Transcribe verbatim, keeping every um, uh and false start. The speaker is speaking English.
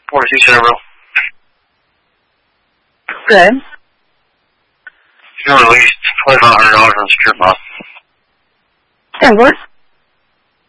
forty-two Chevrolet. Good. You're going to release twenty-five hundred dollars on the secure deposit. And what?